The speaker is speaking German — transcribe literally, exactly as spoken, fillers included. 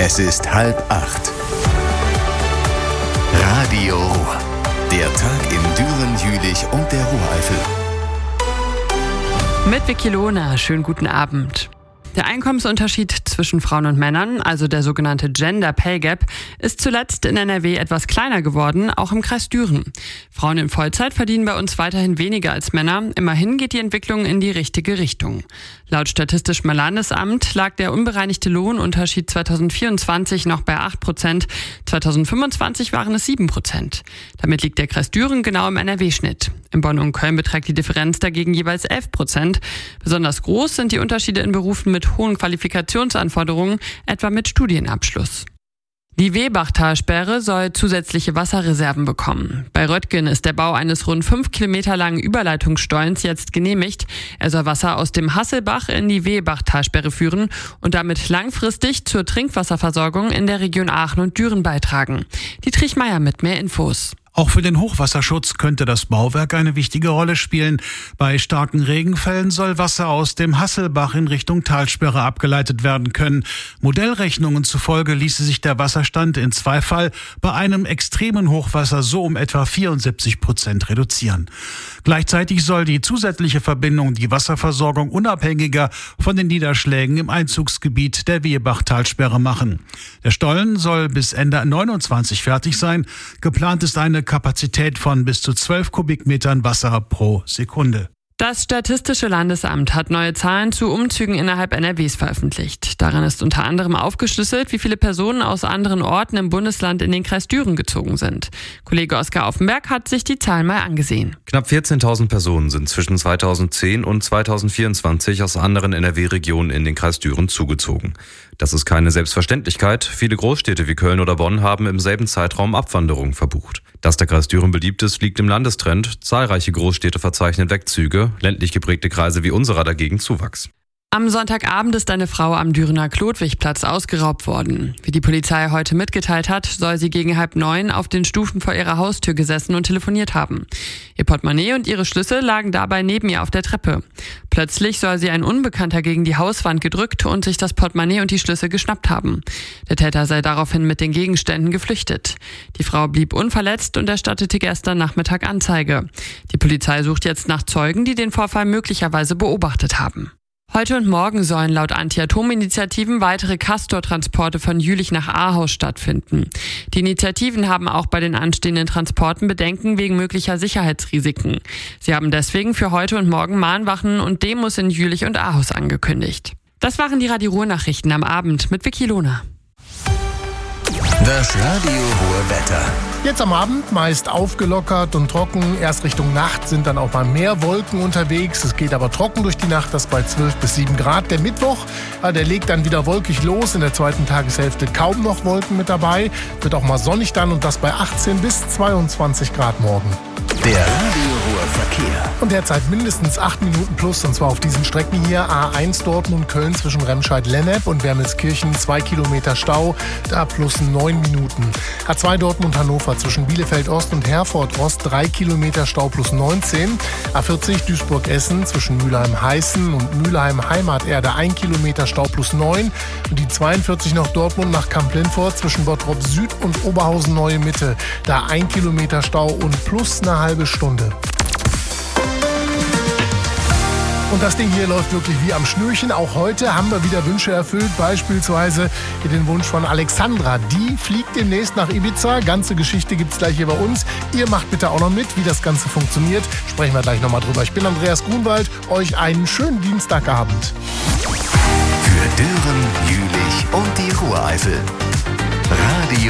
Es ist halb acht. Radio Ruhr. Der Tag in Düren, Jülich und der Ruhreifel. Mit Vicky Lohner, schönen guten Abend. Der Einkommensunterschied zwischen Frauen und Männern, also der sogenannte Gender Pay Gap, ist zuletzt in N R W etwas kleiner geworden, auch im Kreis Düren. Frauen in Vollzeit verdienen bei uns weiterhin weniger als Männer. Immerhin geht die Entwicklung in die richtige Richtung. Laut Statistischem Landesamt lag der unbereinigte Lohnunterschied zweitausendvierundzwanzig noch bei acht Prozent. zweitausendfünfundzwanzig waren es sieben Prozent. Damit liegt der Kreis Düren genau im N R W-Schnitt. In Bonn und Köln beträgt die Differenz dagegen jeweils elf Prozent. Besonders groß sind die Unterschiede in Berufen mit hohen Qualifikationsanforderungen, etwa mit Studienabschluss. Die Wehbach-Talsperre soll zusätzliche Wasserreserven bekommen. Bei Röttgen ist der Bau eines rund fünf Kilometer langen Überleitungsstollens jetzt genehmigt. Er soll Wasser aus dem Hasselbach in die Wehbach-Talsperre führen und damit langfristig zur Trinkwasserversorgung in der Region Aachen und Düren beitragen. Dietrich Meier mit mehr Infos. Auch für den Hochwasserschutz könnte das Bauwerk eine wichtige Rolle spielen. Bei starken Regenfällen soll Wasser aus dem Hasselbach in Richtung Talsperre abgeleitet werden können. Modellrechnungen zufolge ließe sich der Wasserstand in Zweifall bei einem extremen Hochwasser so um etwa vierundsiebzig Prozent reduzieren. Gleichzeitig soll die zusätzliche Verbindung die Wasserversorgung unabhängiger von den Niederschlägen im Einzugsgebiet der Wehbach-Talsperre machen. Der Stollen soll bis Ende neunundzwanzig fertig sein. Geplant ist eine Kapazität von bis zu zwölf Kubikmetern Wasser pro Sekunde. Das Statistische Landesamt hat neue Zahlen zu Umzügen innerhalb N R Ws veröffentlicht. Daran ist unter anderem aufgeschlüsselt, wie viele Personen aus anderen Orten im Bundesland in den Kreis Düren gezogen sind. Kollege Oskar Auffenberg hat sich die Zahlen mal angesehen. Knapp vierzehntausend Personen sind zwischen zweitausendzehn und zweitausendvierundzwanzig aus anderen N R W-Regionen in den Kreis Düren zugezogen. Das ist keine Selbstverständlichkeit. Viele Großstädte wie Köln oder Bonn haben im selben Zeitraum Abwanderung verbucht. Dass der Kreis Düren beliebt ist, liegt im Landestrend. Zahlreiche Großstädte verzeichnen Wegzüge, ländlich geprägte Kreise wie unserer dagegen Zuwachs. Am Sonntagabend ist eine Frau am Dürener Klodwigplatz ausgeraubt worden. Wie die Polizei heute mitgeteilt hat, soll sie gegen halb neun auf den Stufen vor ihrer Haustür gesessen und telefoniert haben. Ihr Portemonnaie und ihre Schlüssel lagen dabei neben ihr auf der Treppe. Plötzlich soll sie ein Unbekannter gegen die Hauswand gedrückt und sich das Portemonnaie und die Schlüssel geschnappt haben. Der Täter sei daraufhin mit den Gegenständen geflüchtet. Die Frau blieb unverletzt und erstattete gestern Nachmittag Anzeige. Die Polizei sucht jetzt nach Zeugen, die den Vorfall möglicherweise beobachtet haben. Heute und morgen sollen laut Anti-Atom-Initiativen weitere Castor-Transporte von Jülich nach Ahaus stattfinden. Die Initiativen haben auch bei den anstehenden Transporten Bedenken wegen möglicher Sicherheitsrisiken. Sie haben deswegen für heute und morgen Mahnwachen und Demos in Jülich und Ahaus angekündigt. Das waren die Radio Ruhr-Nachrichten am Abend mit Vicky Lohner. Das Radio Ruhr Wetter. Jetzt am Abend meist aufgelockert und trocken. Erst Richtung Nacht sind dann auch mal mehr Wolken unterwegs. Es geht aber trocken durch die Nacht, das bei zwölf bis sieben Grad. Der Mittwoch, der legt dann wieder wolkig los. In der zweiten Tageshälfte kaum noch Wolken mit dabei. Wird auch mal sonnig dann und das bei achtzehn bis zweiundzwanzig Grad morgen. Der Radio Ruhr Verkehr. Und derzeit mindestens acht Minuten plus, und zwar auf diesen Strecken hier. A eins Dortmund-Köln zwischen Remscheid-Lennep und Wermelskirchen, zwei Kilometer Stau, da plus neun Minuten. A zwei Dortmund-Hannover zwischen Bielefeld-Ost und Herford-Ost, drei Kilometer Stau plus neunzehn. A vierzig Duisburg-Essen zwischen Mülheim-Heißen und Mülheim-Heimaterde, ein Kilometer Stau plus neun. Und die zweiundvierzig nach Dortmund nach Kamp-Lintfort zwischen Bottrop Süd und Oberhausen-Neue Mitte, da ein Kilometer Stau und plus eine halbe Stunde. Und das Ding hier läuft wirklich wie am Schnürchen. Auch heute haben wir wieder Wünsche erfüllt. Beispielsweise den Wunsch von Alexandra. Die fliegt demnächst nach Ibiza. Ganze Geschichte gibt's gleich hier bei uns. Ihr macht bitte auch noch mit, wie das Ganze funktioniert. Sprechen wir gleich nochmal drüber. Ich bin Andreas Grunwald. Euch einen schönen Dienstagabend. Für Düren, Jülich und die Ruhreifel.